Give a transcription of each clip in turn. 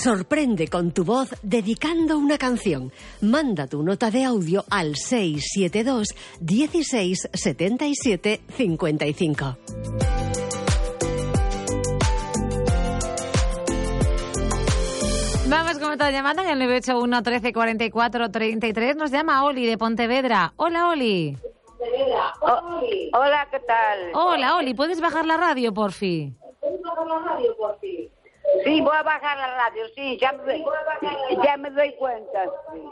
Sorprende con tu voz dedicando una canción. Manda tu nota de audio al 672 16 77 55. Vamos con otra llamada en el 981 13 44 33. Nos llama Oli de Pontevedra. Hola, Oli. Hola, ¿qué tal? Hola, Oli. ¿Puedes bajar la radio, porfi? Sí, voy a bajar la radio, sí, ya me doy cuenta.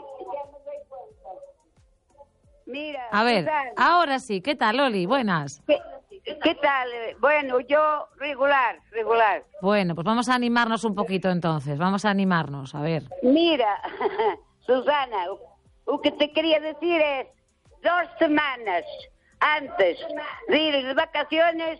Mira, A ver, ahora sí. ¿Qué tal, Oli? Buenas. ¿Qué tal? Bueno, yo regular. Bueno, pues vamos a animarnos un poquito entonces. Vamos a animarnos, a ver. Mira, Susana, lo que te quería decir es 2 semanas antes de ir de vacaciones,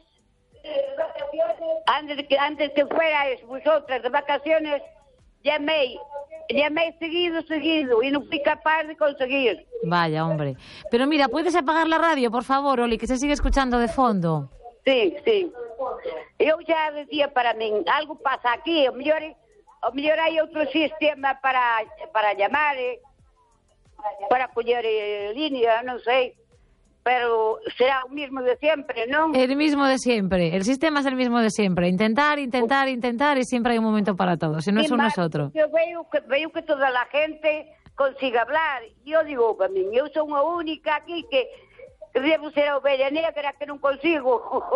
antes que fuerais vosotras de vacaciones, llamé seguido y no fui capaz de conseguir. Vaya, hombre. Pero mira, ¿puedes apagar la radio, por favor, Oli, que se sigue escuchando de fondo? Sí. Eu já decía para min, algo pasa aquí, o mellor hai outro sistema para llamar, para coller línea, non sei, pero será o mismo de sempre, non? El mismo de siempre, el sistema es el mismo de siempre. Intentar y siempre hay un momento para todo, si no es uno es otro. Eu veo que toda a gente consiga hablar, e eu digo para min, eu sou unha única aquí que debo ser a ovelha negra que non consigo.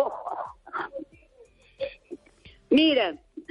Mira,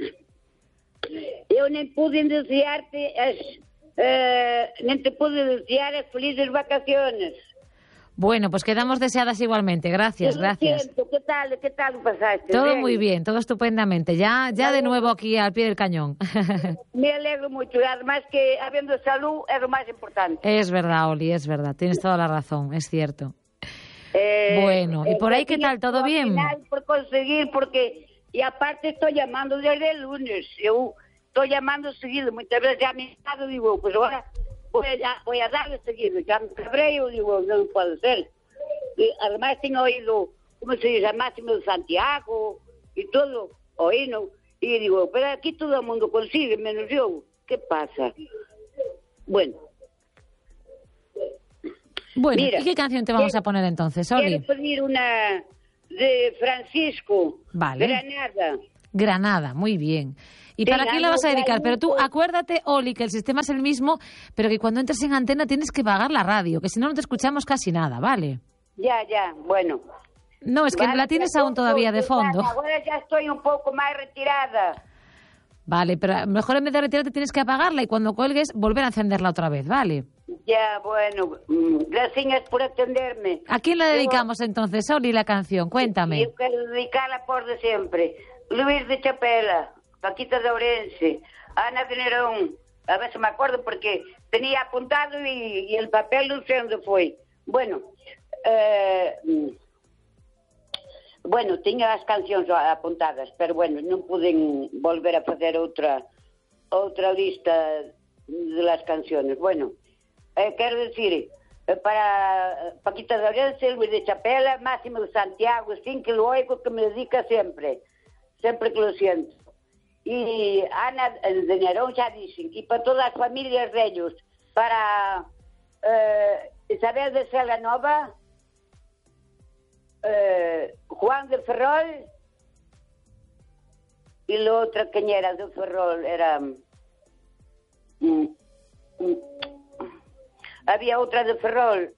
eu nem pude desearte nem te pude desear as felices vacaciones. Bueno, pues quedamos deseadas igualmente. Gracias. Siento. ¿Qué tal lo pasaste? Todo ¿Bien? muy bien, todo estupendamente. Ya de nuevo aquí al pie del cañón. Me alegro mucho. Además que habiendo salud es lo más importante. Es verdad, Oli, es verdad. Tienes toda la razón, es cierto. Bueno, ¿y por ahí qué tal? ¿Todo bien? Por conseguir, porque... Y aparte estoy llamando desde el lunes. Yo estoy llamando seguido. Muchas veces ya me he dado, digo, pues ahora... Voy a darle seguido, ya me cabré, yo digo, no puede ser. Y además tengo oído, ¿cómo se dice? Máximo de Santiago y todo, oído. Y digo, pero aquí todo el mundo consigue, menos yo. ¿Qué pasa? Bueno, mira, ¿y qué canción te vamos a poner entonces, Oli? Quiero pedir una de Francisco, vale. Granada, muy bien. ¿Y para quién la vas a dedicar? Pero tú acuérdate, Oli, que el sistema es el mismo, pero que cuando entres en antena tienes que pagar la radio, que si no, no te escuchamos casi nada, ¿vale? Ya, bueno. No, es que la tienes aún todavía de fondo. Ahora ya estoy un poco más retirada. Vale, pero mejor en vez de retirarte tienes que apagarla y cuando cuelgues volver a encenderla otra vez, ¿vale? Ya, bueno, gracias por atenderme. ¿A quién la dedicamos entonces, Oli, la canción? Cuéntame. Yo quiero dedicarla por de siempre. Luis de Chapela, Paquita de Ourense, Ana de Nerón, a ver si me acuerdo porque tenía apuntado y el papel no sé dónde fue. Bueno, tenía as cancións apuntadas, pero bueno, non pude volver a facer outra lista de las canciones. Bueno, quero decir, para Paquita de Ourense, Luis de Chapela, Máximo de Santiago, sin que lo oigo, que me dedica sempre que lo siento. Y Ana de Nerón ya dicen, y para todas las familias de ellos, para Isabel de Cela Nova, Juan de Ferrol, y la otra que era de Ferrol era... había otra de Ferrol...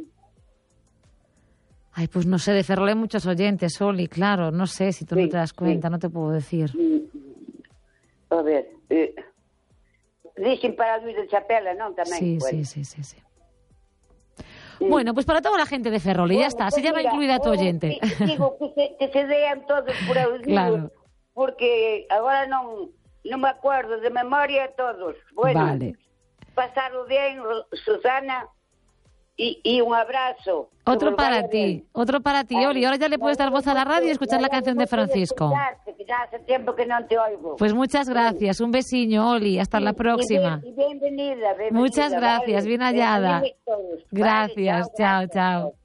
Ay, pues no sé, de Ferrol hay muchos oyentes, Oli, claro, no sé, si tú no te das cuenta, no te puedo decir. A ver, dicen para Luis de Chapela, ¿no? También. Sí. Bueno, pues para toda la gente de Ferrol, y ya está, se llama incluida tu oyente. Digo que se vean todos por audio, claro. Porque ahora no me acuerdo de memoria todos. Bueno, vale. Pasarlo bien, Susana. Y un abrazo. Otro para ti, Oli. Ahora ya le puedes dar voz a la radio y escuchar la canción de Francisco. Que ya hace tiempo que no te oigo. Pues muchas gracias, un besiño, Oli, hasta la próxima. Y bienvenida. Muchas gracias, bien hallada. Gracias, chao.